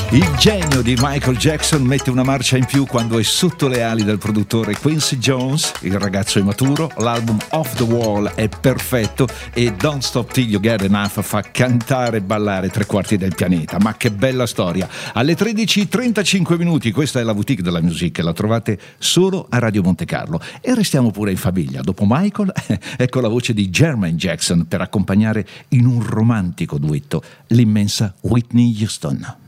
Il genio di Michael Jackson mette una marcia in più quando è sotto le ali del produttore Quincy Jones. Il ragazzo è maturo, l'album Off the Wall è perfetto e Don't Stop Till You Get Enough fa cantare e ballare tre quarti del pianeta. Ma che bella storia! Alle 13:35 questa è la boutique della music, la trovate solo a Radio Monte Carlo. E restiamo pure in famiglia. Dopo Michael, ecco la voce di Jermaine Jackson per accompagnare in un romantico duetto l'immensa Whitney Houston.